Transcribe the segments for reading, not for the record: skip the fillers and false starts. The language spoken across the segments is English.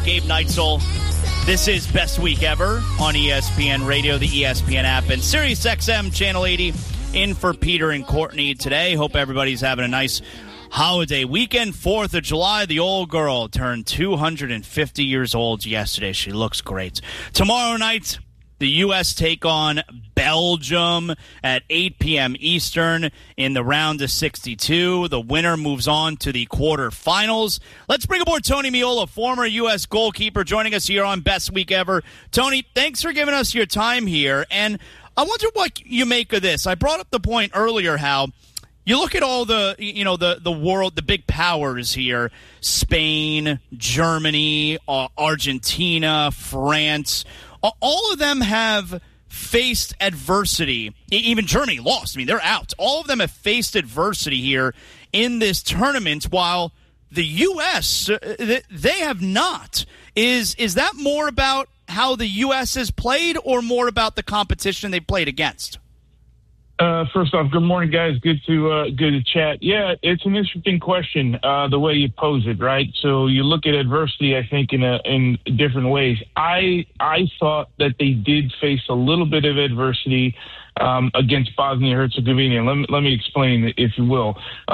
Gabe Neitzel. This is Best Week Ever on ESPN Radio, the ESPN app, and SiriusXM Channel 80. In for Peter and Courtney today. Hope everybody's having a nice holiday weekend. 4th of July, the old girl turned 250 years old yesterday. She looks great. Tomorrow night, the U.S. take on Belgium at 8 p.m. Eastern in the round of 62. The winner moves on to the quarterfinals. Let's bring aboard Tony Meola, former U.S. goalkeeper, joining us here on Best Week Ever. Tony, thanks for giving us your time here. And I wonder what you make of this. I brought up the point earlier how you look at all the, the world, the big powers here, Spain, Germany, Argentina, France. All of them have faced adversity. Even Germany lost. I mean, they're out. All of them have faced adversity here in this tournament, while the U.S., they have not. Is that more about how the U.S. has played or more about the competition they played against? First off, good morning, guys. Good to chat. Yeah, it's an interesting question, the way you pose it, right? So you look at adversity, I think, in different ways. I thought that they did face a little bit of adversity against Bosnia-Herzegovina. Let me explain, if you will.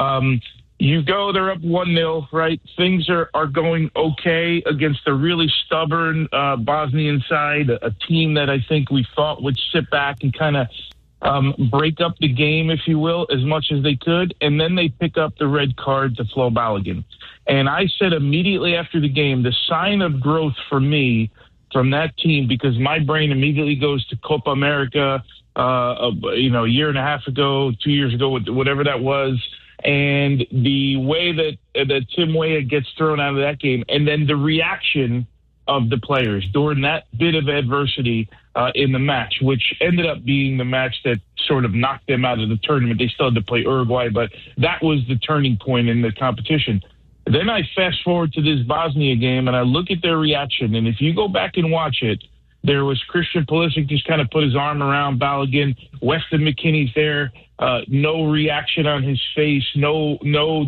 You go, they're up 1-0, right? Things are going okay against a really stubborn Bosnian side, a team that I think we thought would sit back and kind of break up the game, if you will, as much as they could. And then they pick up the red card to Flo Balogun. And I said immediately after the game, the sign of growth for me from that team, because my brain immediately goes to Copa America, a year and a half ago, 2 years ago, whatever that was. And the way that Tim Weah gets thrown out of that game, and then the reaction of the players during that bit of adversity in the match, which ended up being the match that sort of knocked them out of the tournament. They still had to play Uruguay, but that was the turning point in the competition. Then I fast forward to this Bosnia game, and I look at their reaction. And if you go back and watch it, there was Christian Pulisic just kind of put his arm around Balogun. Weston McKennie's there. No reaction on his face. No going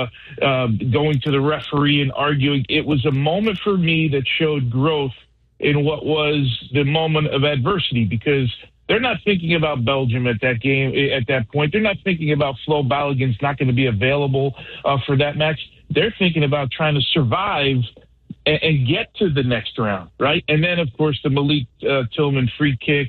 to the referee and arguing. It was a moment for me that showed growth in what was the moment of adversity, because they're not thinking about Belgium at that game, at that point. They're not thinking about Flo Balogun's not going to be available for that match. They're thinking about trying to survive and get to the next round, right? And then, of course, the Malik Tillman free kick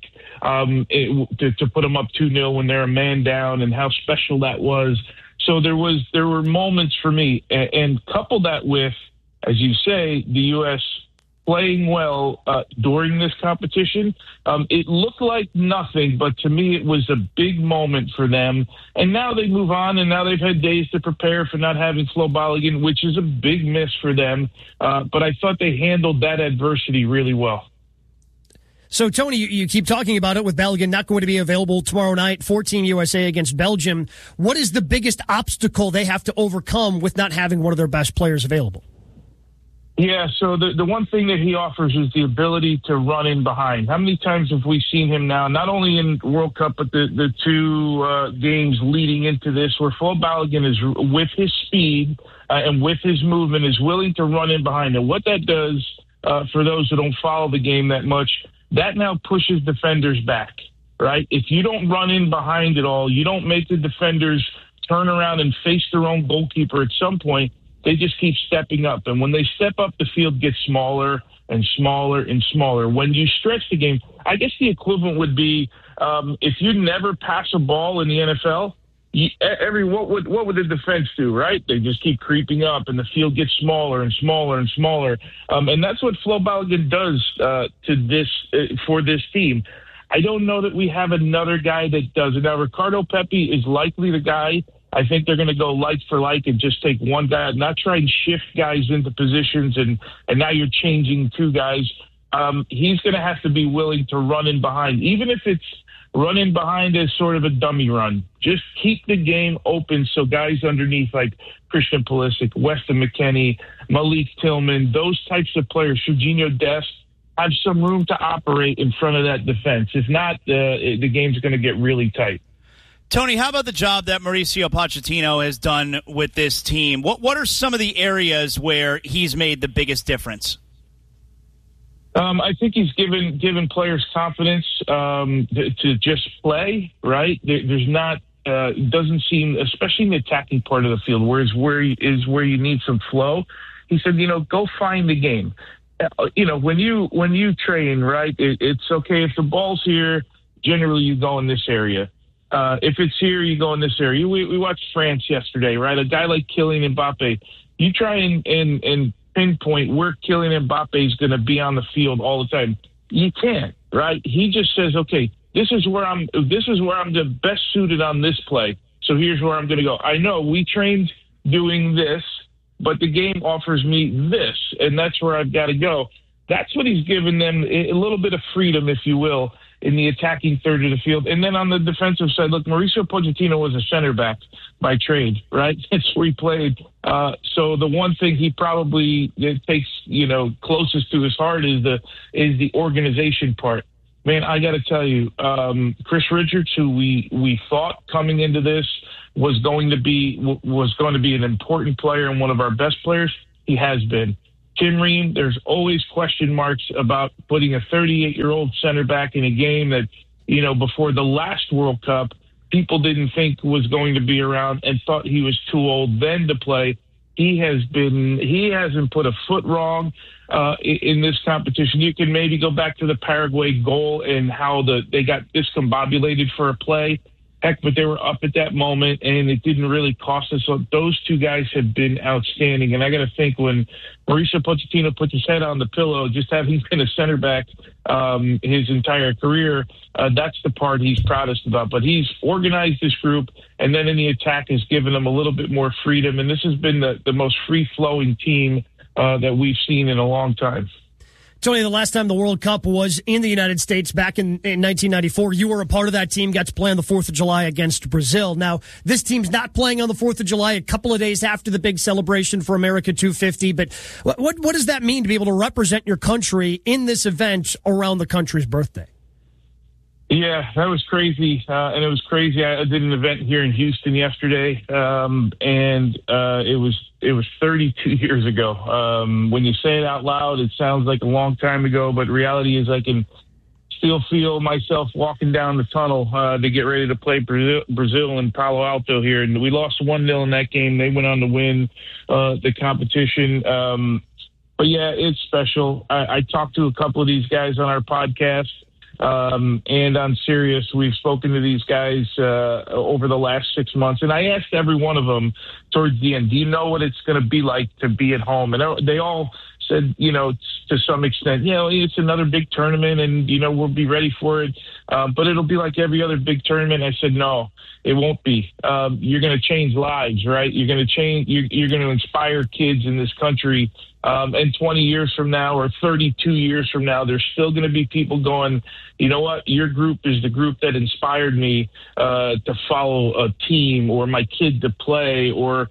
to put them up 2-0 when they're a man down, and how special that was. So there were moments for me, and couple that with, as you say, the U.S. playing well during this competition. It looked like nothing, but to me it was a big moment for them. And now they move on, and now they've had days to prepare for not having Flo Balogun, which is a big miss for them. But I thought they handled that adversity really well. So, Tony, you keep talking about it with Balogun not going to be available tomorrow night, 14 USA against Belgium. What is the biggest obstacle they have to overcome with not having one of their best players available? Yeah, so the one thing that he offers is the ability to run in behind. How many times have we seen him now, not only in World Cup, but the two games leading into this, where Flo Balogun is, with his speed and with his movement, is willing to run in behind. And what that does, for those who don't follow the game that much, that now pushes defenders back, right? If you don't run in behind it all, you don't make the defenders turn around and face their own goalkeeper at some point. They just keep stepping up. And when they step up, the field gets smaller and smaller and smaller. When you stretch the game, I guess the equivalent would be if you never pass a ball in the NFL, what would the defense do, right? They just keep creeping up, and the field gets smaller and smaller and smaller. And that's what Flo Balogun does for this team. I don't know that we have another guy that does it. Now, Ricardo Pepi is likely the guy. I think they're going to go like for like and just take one guy, not try and shift guys into positions, and now you're changing two guys. He's going to have to be willing to run in behind, even if it's run in behind as sort of a dummy run. Just keep the game open so guys underneath like Christian Pulisic, Weston McKennie, Malik Tillman, those types of players, Serginho Dest, have some room to operate in front of that defense. If not, the game's going to get really tight. Tony, how about the job that Mauricio Pochettino has done with this team? What are some of the areas where he's made the biggest difference? I think he's given players confidence to just play, right? There's not doesn't seem, especially in the attacking part of the field, where you need some flow. He said, go find the game. When you train, right, it's okay if the ball's here. Generally, you go in this area. If it's here, you go in this area. We watched France yesterday, right? A guy like Kylian Mbappe, you try and pinpoint where Kylian Mbappe is going to be on the field all the time. You can't, right? He just says, okay, this is where I'm the best suited on this play. So here's where I'm going to go. I know we trained doing this, but the game offers me this, and that's where I've got to go. That's what he's given them, a little bit of freedom, if you will, in the attacking third of the field. And then on the defensive side, look, Mauricio Pochettino was a center back by trade, right? That's where he played. So the one thing he probably takes, closest to his heart is the organization part. Man, I got to tell you, Chris Richards, who we thought coming into this was going to be an important player and one of our best players, he has been. Tim Ream, there's always question marks about putting a 38-year-old center back in a game that, before the last World Cup, people didn't think was going to be around and thought he was too old then to play. He hasn't put a foot wrong in this competition. You can maybe go back to the Paraguay goal and how they got discombobulated for a play. Heck, but they were up at that moment, and it didn't really cost us. So those two guys have been outstanding. And I got to think when Mauricio Pochettino puts his head on the pillow, just having been a center back his entire career, that's the part he's proudest about. But he's organized this group, and then in the attack has given them a little bit more freedom. And this has been the most free-flowing team that we've seen in a long time. Tony, the last time the World Cup was in the United States back in 1994, you were a part of that team, got to play on the 4th of July against Brazil. Now, this team's not playing on the 4th of July, a couple of days after the big celebration for America 250. But what does that mean to be able to represent your country in this event around the country's birthday? Yeah, that was crazy. And it was crazy. I did an event here in Houston yesterday, and it was 32 years ago. When you say it out loud, it sounds like a long time ago, but reality is I can still feel myself walking down the tunnel to get ready to play Brazil in Palo Alto here. And we lost 1-0 in that game. They went on to win the competition. But, yeah, it's special. I talked to a couple of these guys on our podcast. And on Sirius, we've spoken to these guys over the last 6 months. And I asked every one of them towards the end, do you know what it's going to be like to be at home? And they all said, to some extent, it's another big tournament and, we'll be ready for it. But it'll be like every other big tournament. I said, no, it won't be. You're going to change lives, right? You're going to inspire kids in this country. And 20 years from now or 32 years from now, there's still going to be people going, you know what, your group is the group that inspired me to follow a team or my kid to play or,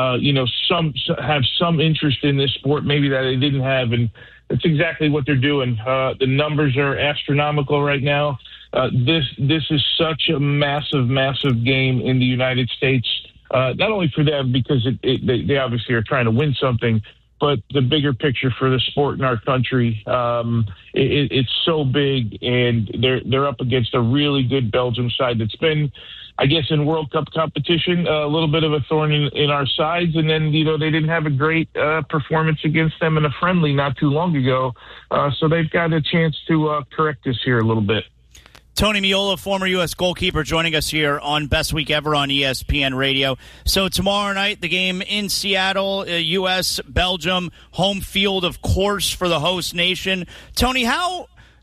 have some interest in this sport maybe that they didn't have. And that's exactly what they're doing. The numbers are astronomical right now. This is such a massive, massive game in the United States, not only for them because they obviously are trying to win something, but the bigger picture for the sport in our country, it's so big, and they're up against a really good Belgium side that's been, I guess, in World Cup competition, a little bit of a thorn in our sides. And then, they didn't have a great performance against them in a friendly not too long ago. So they've got a chance to correct this here a little bit. Tony Meola, former U.S. goalkeeper, joining us here on Best Week Ever on ESPN Radio. So tomorrow night, the game in Seattle, U.S., Belgium, home field, of course, for the host nation. Tony, how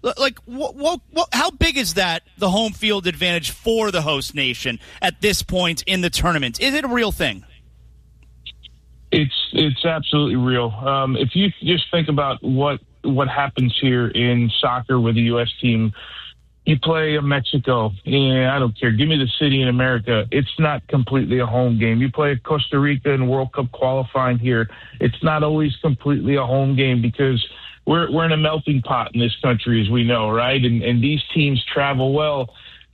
big is that, the home field advantage for the host nation at this point in the tournament? Is it a real thing? It's absolutely real. If you just think about what happens here in soccer with the U.S. team, you play Mexico, I don't care. Give me the city in America. It's not completely a home game. You play Costa Rica in World Cup qualifying here. It's not always completely a home game because we're in a melting pot in this country, as we know, right? And these teams travel well.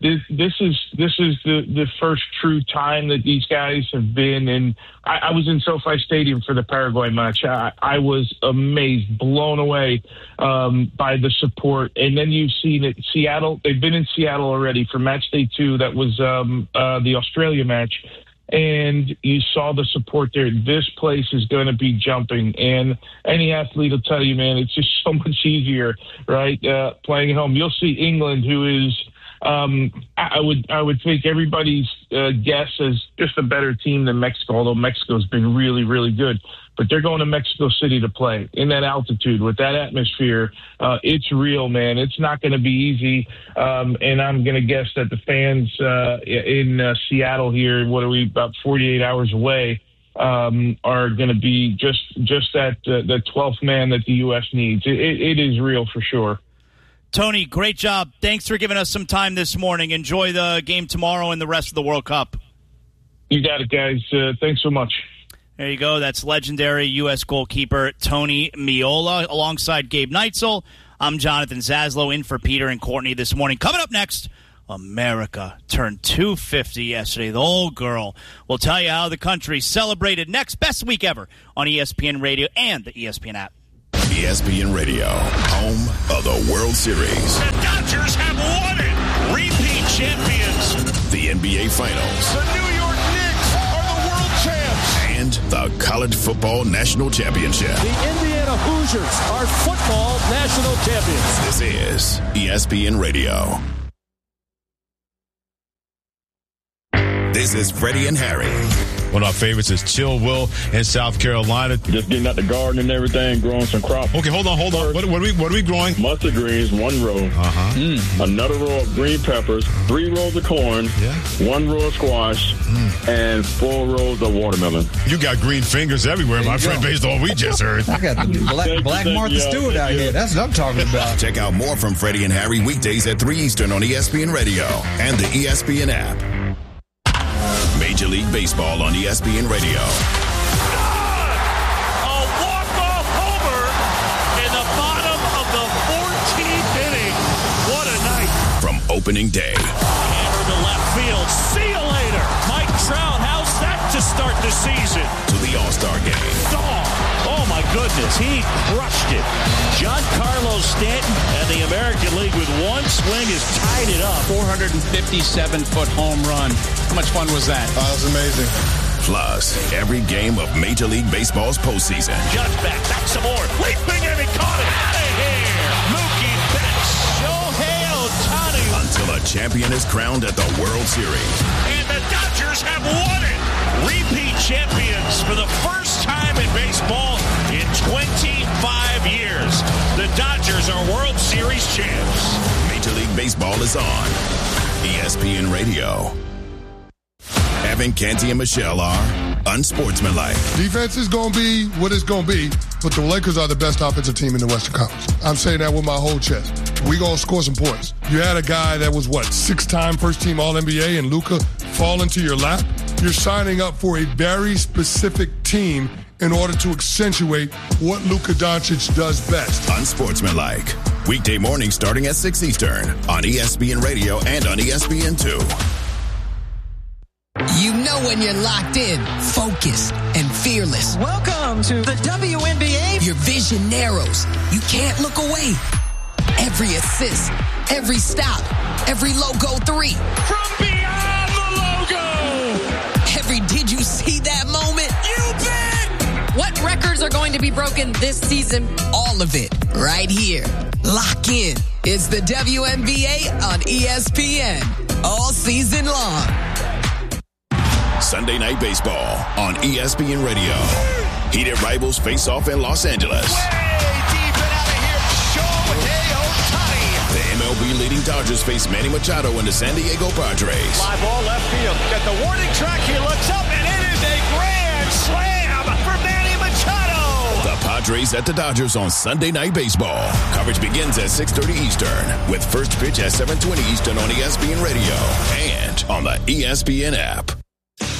this is the first true time that these guys have been in. I was in SoFi Stadium for the Paraguay match. I was amazed, blown away by the support. And then you've seen it. Seattle, they've been in Seattle already for match day 2. That was the Australia match. And you saw the support there. This place is going to be jumping. And any athlete will tell you, man, it's just so much easier, right, playing at home. You'll see England, who is I would think everybody's guess is just a better team than Mexico, although Mexico's been really, really good. But they're going to Mexico City to play in that altitude with that atmosphere. It's real, man. It's not going to be easy. And I'm going to guess that the fans in Seattle here, what are we, about 48 hours away, are going to be just that the 12th man that the U.S. needs. It is real for sure. Tony, great job. Thanks for giving us some time this morning. Enjoy the game tomorrow and the rest of the World Cup. You got it, guys. Thanks so much. There you go. That's legendary U.S. goalkeeper Tony Meola alongside Gabe Neitzel. I'm Jonathan Zaslow in for Peter and Courtney this morning. Coming up next, America turned 250 yesterday. The old girl will tell you how the country celebrated next. Best week ever on ESPN Radio and the ESPN app. ESPN Radio, home of the World Series. The Dodgers have won it. Repeat champions. The NBA Finals. The New York Knicks are the world champs. And the College Football National Championship. The Indiana Hoosiers are football national champions. This is ESPN Radio. This is Freddie and Harry. One of our favorites is Chill Will in South Carolina. Just getting out the garden and everything, growing some crops. Okay, hold on. What are we growing? Mustard greens, 1 row. Another row of green peppers, 3 rows of corn, 1 row of squash, and 4 rows of watermelon. You got green fingers everywhere, my friend, based on what we just heard. I got the black Martha Stewart out here. That's what I'm talking about. Check out more from Freddie and Harry weekdays at 3 Eastern on ESPN Radio and the ESPN app. Major League Baseball on ESPN Radio. A walk-off homer in the bottom of the 14th inning. What a night. From opening day. Hammer to left field. See you later. Mike Trout, how's that to start the season? To the All-Star game. Oh my goodness, he crushed it. Giancarlo Stanton and the American League with one swing has tied it up. 457-foot home run. How much fun was that? That was amazing. Plus, every game of Major League Baseball's postseason. Judge back some more. Leaping and he caught it. Out of here. Mookie Betts. Shohei Ohtani. Until a champion is crowned at the World Series. And the Dodgers have won it. Repeat champions for the first time in baseball in 25 years. The Dodgers are World Series champs. Major League Baseball is on ESPN Radio. Evan, Canty, and Michelle are unsportsmanlike. Defense is going to be what it's going to be, but the Lakers are the best offensive team in the Western Conference. I'm saying that with my whole chest. We're going to score some points. You had a guy that was, 6-time first-team All-NBA, and Luka fall into your lap? You're signing up for a very specific team in order to accentuate what Luka Doncic does best. Unsportsmanlike. Weekday mornings starting at 6 Eastern on ESPN Radio and on ESPN2. You know when you're locked in, focused, and fearless. Welcome to the WNBA. Your vision narrows. You can't look away. Every assist, every stop, every logo 3. From beyond the logo. Every did you see that moment? You bet. What records are going to be broken this season? All of it right here. Lock in. It's the WNBA on ESPN all season long. Sunday Night Baseball on ESPN Radio. Heated rivals face off in Los Angeles. Way deep and out of here. Shohei Ohtani. The MLB leading Dodgers face Manny Machado and the San Diego Padres. Fly ball left field. At the warning track, he looks up, and it is a grand slam for Manny Machado. The Padres at the Dodgers on Sunday Night Baseball. Coverage begins at 6:30 Eastern with first pitch at 7:20 Eastern on ESPN Radio and on the ESPN app.